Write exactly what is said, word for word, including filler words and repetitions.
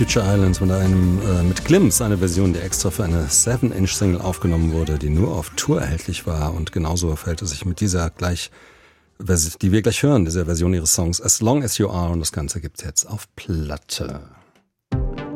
Future Islands mit einem äh, mit Glimpse, eine Version, die extra für eine seven Inch Single aufgenommen wurde, die nur auf Tour erhältlich war. Und genauso verhält es sich mit dieser gleich, die wir gleich hören, dieser Version ihres Songs As Long As You Are. Und das Ganze gibt's jetzt auf Platte.